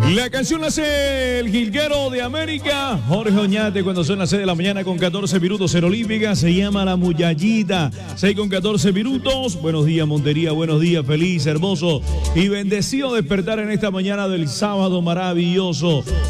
La canción la hace el Jilguero de América, Jorge Oñate, cuando son las 6 de la mañana con 14 minutos en Olímpica. Se llama La Muyallita, 6 con 14 minutos. Buenos días, Montería, buenos días, feliz, hermoso y bendecido despertar en esta mañana del sábado maravilloso.